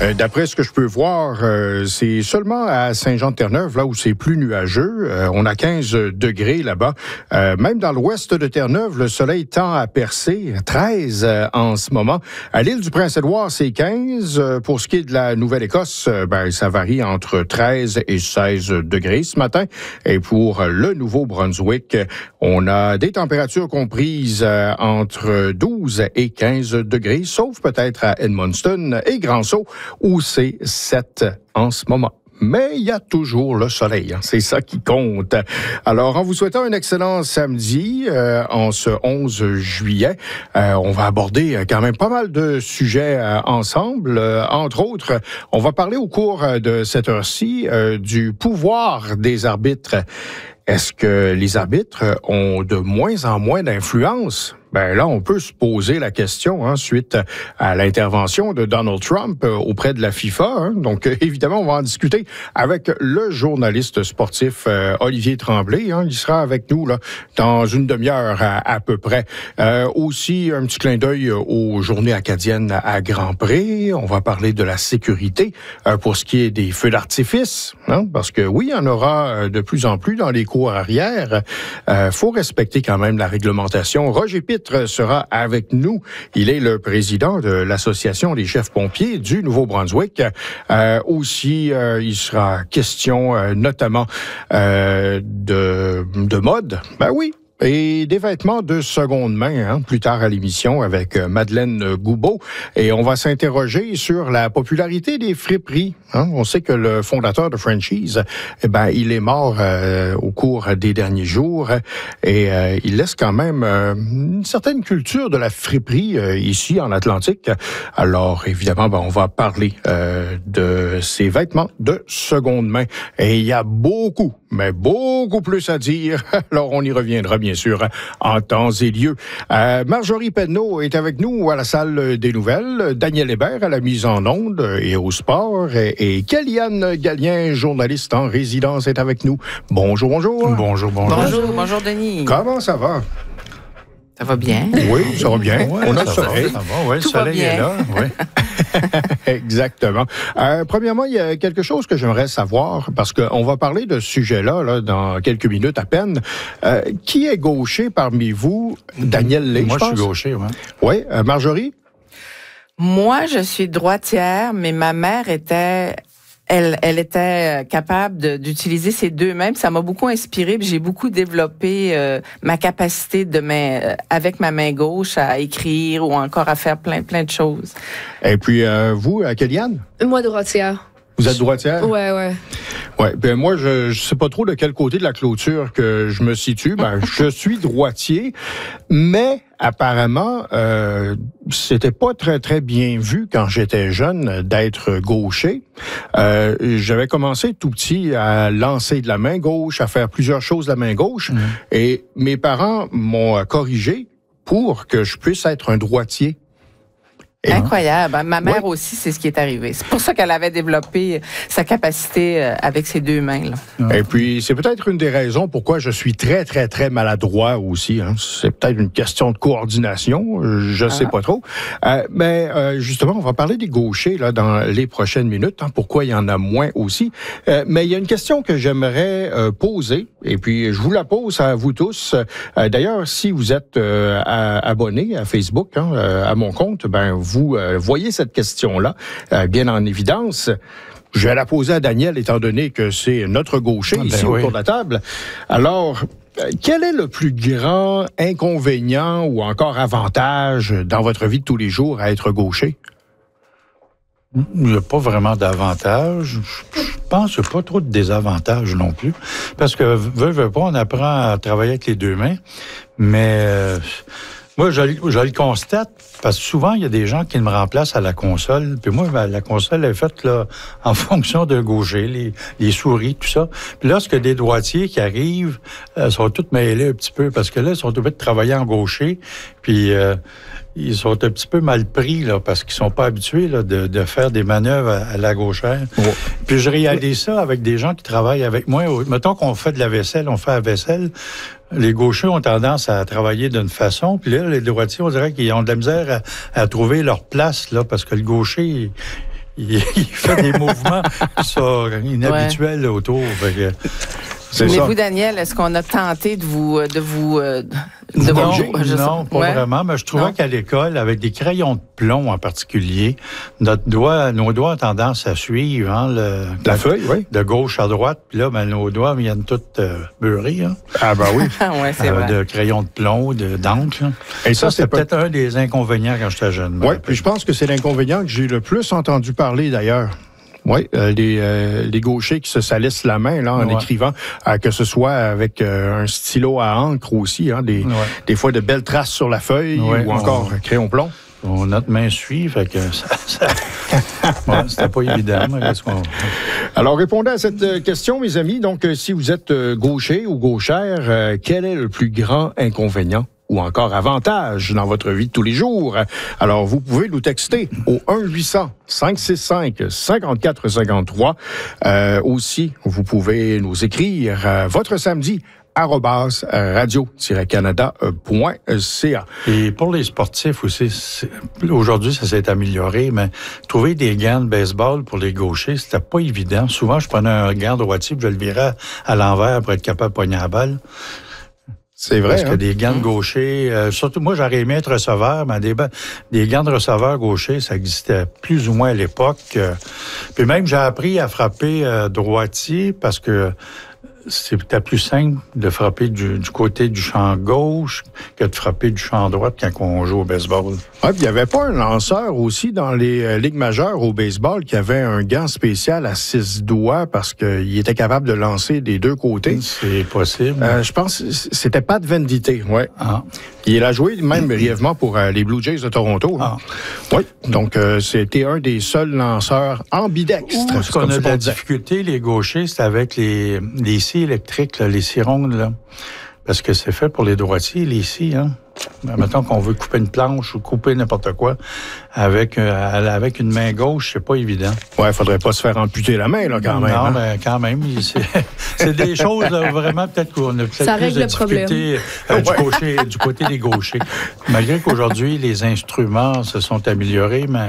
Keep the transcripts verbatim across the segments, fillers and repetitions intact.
Euh, d'après ce que je peux voir, euh, c'est seulement à Saint-Jean-de-Terre-Neuve, là où c'est plus nuageux. Euh, on a quinze degrés là-bas. Euh, même dans l'ouest de Terre-Neuve, le soleil tend à percer. treize euh, en ce moment. À l'île du Prince-Édouard, c'est quinze. Euh, pour ce qui est de la Nouvelle-Écosse, euh, ben, ça varie entre treize et seize degrés ce matin. Et pour le Nouveau-Brunswick, on a des températures comprises euh, entre douze et quinze degrés, sauf peut-être à Edmundston et Grand-Sault, où c'est sept en ce moment. Mais il y a toujours le soleil, hein. C'est ça qui compte. Alors, en vous souhaitant un excellent samedi, euh, en ce onze juillet, euh, on va aborder quand même pas mal de sujets euh, ensemble. Euh, entre autres, on va parler au cours de cette heure-ci euh, du pouvoir des arbitres. Est-ce que les arbitres ont de moins en moins d'influence? Ben là, on peut se poser la question hein, suite à l'intervention de Donald Trump euh, auprès de la FIFA. Hein. Donc, euh, évidemment, on va en discuter avec le journaliste sportif euh, Olivier Tremblay. Hein. Il sera avec nous là dans une demi-heure à, à peu près. Euh, aussi, un petit clin d'œil aux journées acadiennes à Grand-Pré. On va parler de la sécurité euh, pour ce qui est des feux d'artifice. Hein, parce que oui, il y en aura de plus en plus dans les cours arrière. Euh, faut respecter quand même la réglementation. Roger Pitt sera avec nous. Il est le président de l'Association des chefs pompiers du Nouveau-Brunswick. Euh, aussi, euh, il sera question euh, notamment euh, de, de mode. Ben oui. Et des vêtements de seconde main, hein, plus tard à l'émission avec euh, Madeleine Goubeau. Et on va s'interroger sur la popularité des friperies. Hein. On sait que le fondateur de Frenchies, eh ben, il est mort euh, au cours des derniers jours. Et euh, il laisse quand même euh, une certaine culture de la friperie euh, ici en Atlantique. Alors, évidemment, ben, on va parler euh, de ces vêtements de seconde main. Et il y a beaucoup, mais beaucoup plus à dire. Alors, on y reviendra bien sûr en temps et lieu. Euh, Marjorie Penneau est avec nous à la salle des nouvelles. Daniel Hébert à la mise en onde et au sport. Et, et Kellyanne Gallien, journaliste en résidence, est avec nous. Bonjour, bonjour. Bonjour, bonjour. Bonjour, bonjour Denis. Comment ça va? Ça va bien? Oui, ça va bien. Ouais, on a le ça soleil. Va, ça va, ouais, le Tout soleil va bien. est là. Ouais. Exactement. Euh, premièrement, il y a quelque chose que j'aimerais savoir, parce qu'on va parler de ce sujet-là là, dans quelques minutes à peine. Euh, qui est gaucher parmi vous? Daniel Lay, Moi, je je pense. suis gaucher, oui. Oui. Euh, Marjorie? Moi, je suis droitière, mais ma mère était... Elle, elle était capable de, d'utiliser ses deux mains. Puis ça m'a beaucoup inspirée. Puis j'ai beaucoup développé euh, ma capacité de main, euh, avec ma main gauche à écrire ou encore à faire plein, plein de choses. Et puis, euh, vous, Kellyanne? Moi, droitière. Vous êtes droitière? Ouais, ouais. Ouais. Ben moi, je, je sais pas trop de quel côté de la clôture que je me situe. Ben, je suis droitier, mais apparemment, euh, c'était pas très très bien vu quand j'étais jeune d'être gaucher. Euh, j'avais commencé tout petit à lancer de la main gauche, à faire plusieurs choses de la main gauche, mmh. et mes parents m'ont corrigé pour que je puisse être un droitier. Et incroyable. Ma mère oui. aussi, c'est ce qui est arrivé. C'est pour ça qu'elle avait développé sa capacité avec ses deux mains. Là. Et puis, c'est peut-être une des raisons pourquoi je suis très, très, très maladroit aussi. Hein. C'est peut-être une question de coordination, je ne sais ah. pas trop. Euh, mais euh, justement, on va parler des gauchers là, dans les prochaines minutes, hein, pourquoi il y en a moins aussi. Euh, mais il y a une question que j'aimerais euh, poser, et puis je vous la pose à vous tous. Euh, d'ailleurs, si vous êtes euh, à, abonné à Facebook, hein, à mon compte, ben vous Vous euh, voyez cette question-là euh, bien en évidence. Je vais la poser à Daniel, étant donné que c'est notre gaucher ah ben ici oui. autour de la table. Alors, euh, quel est le plus grand inconvénient ou encore avantage dans votre vie de tous les jours à être gaucher? Il n'y a pas vraiment d'avantage. Je pense qu'il n'y a pas trop de désavantages non plus. Parce que, veux, veux pas, on apprend à travailler avec les deux mains, mais... Euh, Moi, je, je le constate, parce que souvent, il y a des gens qui me remplacent à la console. Puis moi, ben, la console est faite là, en fonction d'un gaucher, les, les souris, tout ça. Puis lorsque des droitiers qui arrivent, euh, sont tous mêlés un petit peu, parce que là, ils sont obligés de travailler en gaucher. Puis euh, ils sont un petit peu mal pris, là, parce qu'ils sont pas habitués là, de, de faire des manœuvres à, à la gauchère. Oh. Puis je réalise ça avec des gens qui travaillent avec moi. Mettons qu'on fait de la vaisselle, on fait la vaisselle. Les gauchers ont tendance à travailler d'une façon, puis là, les droitiers, on dirait qu'ils ont de la misère à, à trouver leur place, là, parce que le gaucher, il, il fait des mouvements ça, inhabituels ouais. autour. Fait que, mais ça. Vous, Daniel, est-ce qu'on a tenté de vous... De vous euh, de non, vous, non pas ouais. vraiment, mais je trouvais non. qu'à l'école, avec des crayons de plomb en particulier, notre doigt, nos doigts ont tendance à suivre hein, le, la de, feuille, oui. de gauche à droite, puis là, ben, nos doigts viennent tous euh, beurrés. Hein, ah ben oui. ouais, c'est euh, vrai. De crayons de plomb, de, d'encre. Et ça, ça c'était peut-être un des inconvénients quand j'étais jeune. Oui, puis je pense que c'est l'inconvénient que j'ai le plus entendu parler, d'ailleurs. Oui, euh, les, euh, les gauchers qui se salissent la main là en ouais. écrivant, euh, que ce soit avec euh, un stylo à encre aussi, hein, des, ouais. des fois de belles traces sur la feuille ouais, ou encore on, crayon plomb. On, notre main suit, fait que ça, ça ouais, c'était pas évident. Mais qu'on... Alors répondez à cette question, mes amis. Donc, si vous êtes gaucher ou gauchère, euh, quel est le plus grand inconvénient ou encore avantage dans votre vie de tous les jours? Alors, vous pouvez nous texter au un huit cents, cinq six cinq, cinq quatre cinq trois. Euh, aussi, vous pouvez nous écrire euh, votre samedi arobase radio tiret canada point c a. Et pour les sportifs aussi, aujourd'hui, ça s'est amélioré, mais trouver des gants de baseball pour les gauchers, c'était pas évident. Souvent, je prenais un gant droitier, puis je le virais à l'envers pour être capable de pogner la balle. C'est vrai. Parce hein? que des gants de gaucher, euh, surtout moi, j'aurais aimé être receveur, mais des, des gants de receveur gaucher, ça existait plus ou moins à l'époque. Euh, puis même, j'ai appris à frapper euh, droitier parce que c'était plus simple de frapper du, du côté du champ gauche que de frapper du champ droit quand on joue au baseball. Ah, puis il n'y avait pas un lanceur aussi dans les euh, ligues majeures au baseball qui avait un gant spécial à six doigts parce qu'il était capable de lancer des deux côtés. C'est possible. Euh, je pense que c'était Pat Venditti, ouais. Ah. Il a joué même brièvement pour euh, les Blue Jays de Toronto. Ah. Oui, donc euh, c'était un des seuls lanceurs ambidextres. Ouh, ce qu'on a de la difficulté, les gauchers, c'est avec les, les scies électriques, là, les scies rondes, là. Parce que c'est fait pour les droitiers, les scies, hein. Mettons qu'on veut couper une planche ou couper n'importe quoi avec euh, avec une main gauche, c'est pas évident. Ouais, faudrait pas se faire amputer la main là quand même. Non, hein? mais quand même, c'est, c'est des choses là, vraiment peut-être qu'on a peut-être ça plus de difficultés euh, du, côté, du côté des gauchers. Malgré qu'aujourd'hui les instruments se sont améliorés, mais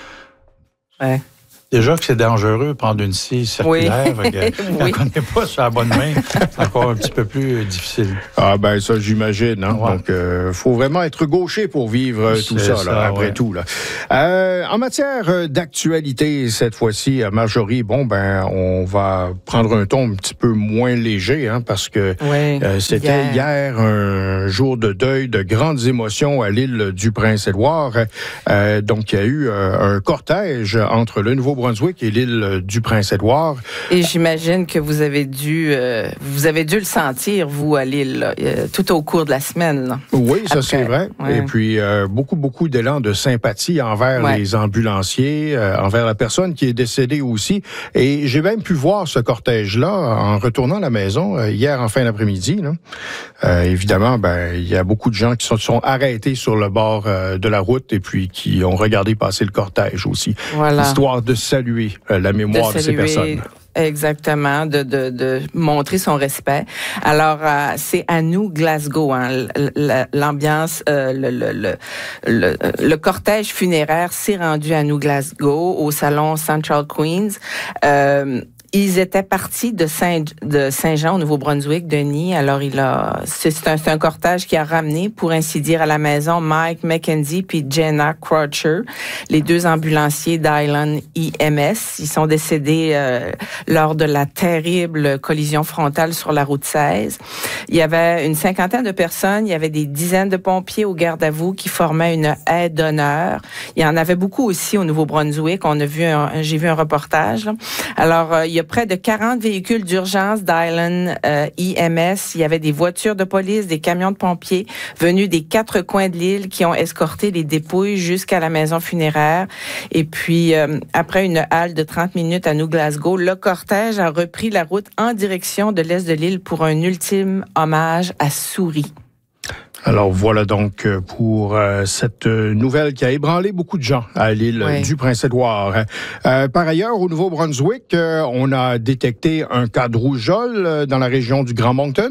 ouais. Déjà que c'est dangereux de prendre une scie circulaire. Oui. Que, oui. Quand on n'est pas sur la bonne main, c'est encore un petit peu plus difficile. Ah ben ça, j'imagine. Hein? Ouais. Donc, il euh, faut vraiment être gaucher pour vivre c'est tout ça, ça là, après ouais. tout. Là. Euh, en matière d'actualité, cette fois-ci, à Marjorie, bon, ben, on va prendre un ton un petit peu moins léger, hein, parce que oui. euh, c'était hier. hier un jour de deuil, de grandes émotions à l'île du Prince-Édouard. Euh, donc, il y a eu euh, un cortège entre le Nouveau Brunswick et l'île du Prince-Édouard. Et j'imagine que vous avez dû, euh, vous avez dû le sentir, vous, à l'île, là, euh, tout au cours de la semaine. Là. Oui, ça, Après, c'est vrai. Ouais. Et puis, euh, beaucoup, beaucoup d'élan de sympathie envers ouais. les ambulanciers, euh, envers la personne qui est décédée aussi. Et j'ai même pu voir ce cortège-là en retournant à la maison euh, hier en fin d'après-midi. Là. Euh, évidemment, ben, il y a beaucoup de gens qui se sont, sont arrêtés sur le bord euh, de la route et puis qui ont regardé passer le cortège aussi. Voilà. Histoire de saluer euh, la mémoire de, de ces personnes. Exactement, de, de, de montrer son respect. Alors, euh, c'est à nous, Glasgow, hein, l'ambiance, euh, le, le, le, le, le cortège funéraire s'est rendu à nous, Glasgow, au salon Central Queens. Euh, Ils étaient partis de Saint de Saint-Jean au Nouveau-Brunswick, Denis. Alors il a c'est un, c'est un cortège qui a ramené, pour ainsi dire, à la maison Mike McKenzie puis Jenna Croucher, les deux ambulanciers d'Island E M S. Ils sont décédés euh, lors de la terrible collision frontale sur la route seize. Il y avait une cinquantaine de personnes. Il y avait des dizaines de pompiers au garde-à-vous qui formaient une aide d'honneur. Il y en avait beaucoup aussi au Nouveau-Brunswick. On a vu, un, j'ai vu un reportage. Là. Alors euh, il y a près de quarante véhicules d'urgence d'Island euh, E M S. Il y avait des voitures de police, des camions de pompiers venus des quatre coins de l'île qui ont escorté les dépouilles jusqu'à la maison funéraire. Et puis, euh, après une halte de trente minutes à New Glasgow, le cortège a repris la route en direction de l'est de l'île pour un ultime hommage à Souris. Alors voilà donc pour euh, cette nouvelle qui a ébranlé beaucoup de gens à l'île oui. du Prince-Édouard. Euh, par ailleurs, au Nouveau-Brunswick, euh, on a détecté un cas de rougeole dans la région du Grand Moncton.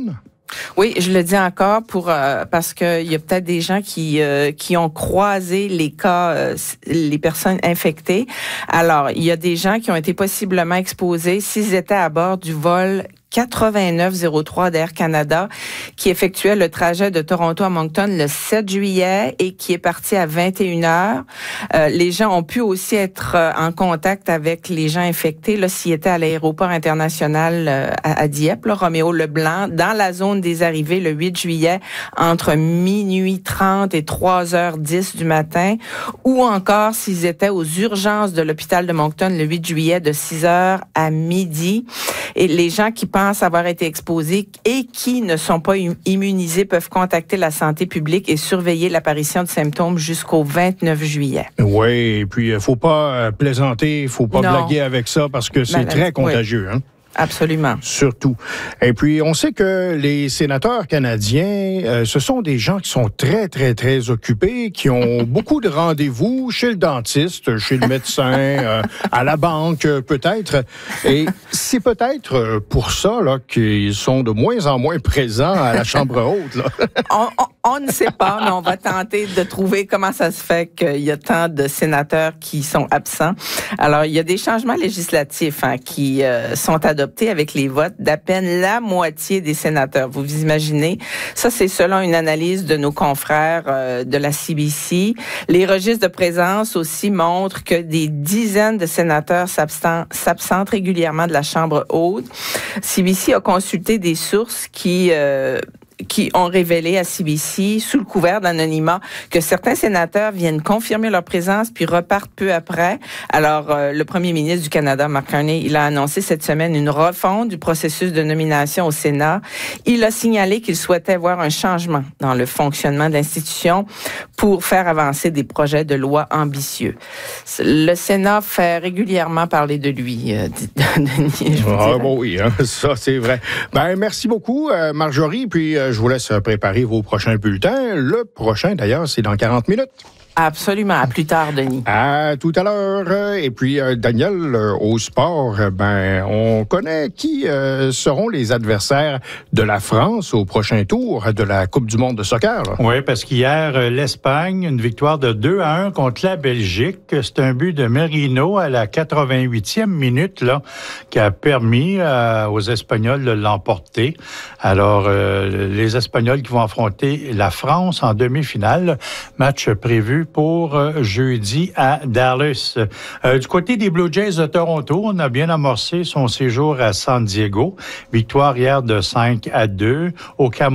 Oui, je le dis encore pour euh, parce que il y a peut-être des gens qui euh, qui ont croisé les cas, euh, les personnes infectées. Alors, il y a des gens qui ont été possiblement exposés s'ils étaient à bord du vol quatre-vingt-neuf zéro trois d'Air Canada qui effectuait le trajet de Toronto à Moncton le sept juillet et qui est parti à vingt et une heures. Euh, les gens ont pu aussi être euh, en contact avec les gens infectés là, s'ils étaient à l'aéroport international euh, à, à Dieppe, là, Roméo Leblanc, dans la zone des arrivées le huit juillet entre minuit trente et trois heures dix du matin, ou encore s'ils étaient aux urgences de l'hôpital de Moncton le huit juillet de six heures à midi. Et les gens qui pensent avoir été exposés et qui ne sont pas immunisés peuvent contacter la santé publique et surveiller l'apparition de symptômes jusqu'au vingt-neuf juillet. Oui, et puis il faut pas plaisanter, il faut pas non. blaguer avec ça parce que c'est Malade. très contagieux. Oui. Hein? Absolument. Surtout. Et puis, on sait que les sénateurs canadiens, euh, ce sont des gens qui sont très, très, très occupés, qui ont beaucoup de rendez-vous chez le dentiste, chez le médecin, euh, à la banque, euh, peut-être. Et c'est peut-être pour ça là, qu'ils sont de moins en moins présents à la Chambre haute. Là. on, on, on ne sait pas, mais on va tenter de trouver comment ça se fait qu'il y a tant de sénateurs qui sont absents. Alors, il y a des changements législatifs hein, qui euh, sont adoptés avec les votes d'à peine la moitié des sénateurs. Vous vous imaginez? Ça, c'est selon une analyse de nos confrères euh, de la C B C. Les registres de présence aussi montrent que des dizaines de sénateurs s'absentent régulièrement de la Chambre haute. C B C a consulté des sources qui... Euh, qui ont révélé à C B C, sous le couvert d'anonymat, que certains sénateurs viennent confirmer leur présence puis repartent peu après. Alors, euh, le premier ministre du Canada, Mark Carney, il a annoncé cette semaine une refonte du processus de nomination au Sénat. Il a signalé qu'il souhaitait voir un changement dans le fonctionnement de l'institution pour faire avancer des projets de loi ambitieux. Le Sénat fait régulièrement parler de lui, euh, Denis. Ah bon, oui, hein, ça c'est vrai. Ben merci beaucoup, euh, Marjorie, puis euh, je vous laisse préparer vos prochains bulletins. Le prochain, d'ailleurs, c'est dans quarante minutes. Absolument. À plus tard, Denis. À tout à l'heure. Et puis, euh, Daniel, euh, au sport, euh, ben, on connaît qui euh, seront les adversaires de la France au prochain tour de la Coupe du monde de soccer. Là. Oui, parce qu'hier, euh, l'Espagne, une victoire de deux à un contre la Belgique. C'est un but de Merino à la quatre-vingt-huitième minute, là, qui a permis euh, aux Espagnols de l'emporter. Alors, euh, les Espagnols qui vont affronter la France en demi-finale. Match prévu pour euh, jeudi à Dallas. Euh, du côté des Blue Jays de Toronto, on a bien amorcé son séjour à San Diego. Victoire hier de cinq à deux. Au Cam